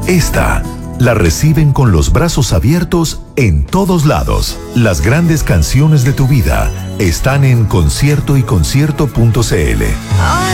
esta la reciben con los brazos abiertos en todos lados. Las grandes canciones de tu vida están en conciertoyconcierto.cl.